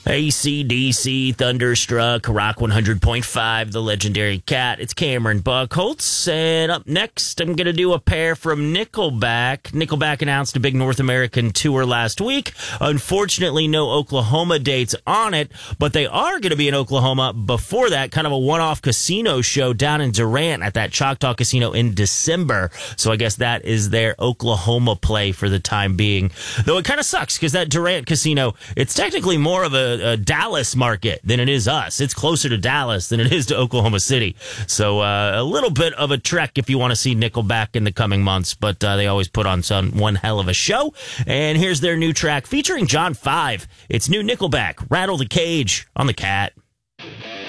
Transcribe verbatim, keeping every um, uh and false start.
A C D C, Thunderstruck, Rock one hundred point five, The Legendary Cat. It's Cameron Buckholtz. And up next, I'm going to do a pair from Nickelback. Nickelback announced a big North American tour last week. Unfortunately, no Oklahoma dates on it, but they are going to be in Oklahoma before that, kind of a one-off casino show down in Durant at that Choctaw Casino in December. So I guess that is their Oklahoma play for the time being. Though it kind of sucks because that Durant Casino, it's technically more of a A Dallas market than it is us. It's closer to Dallas than it is to Oklahoma City. So uh, a little bit of a trek if you want to see Nickelback in the coming months, but uh, they always put on some one hell of a show. And here's their new track featuring John five. It's new Nickelback, Rattle the Cage on the Cat.